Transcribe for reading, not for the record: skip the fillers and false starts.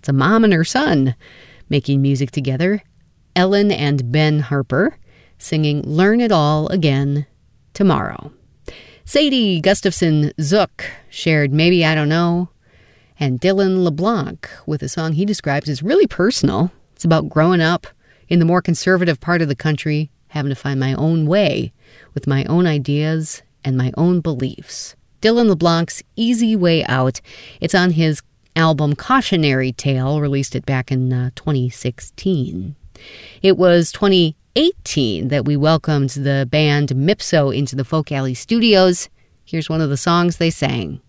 It's a mom and her son making music together. Ellen and Ben Harper singing Learn It All Again Tomorrow. Sadie Gustafson Zook shared Maybe I Don't Know. And Dylan LeBlanc with a song he describes as really personal. It's about growing up in the more conservative part of the country, having to find my own way with my own ideas and my own beliefs. Dylan LeBlanc's Easy Way Out. It's on his album Cautionary Tale, released it back in 2016. It was 2018 that we welcomed the band Mipso into the Folk Alley Studios. Here's one of the songs they sang.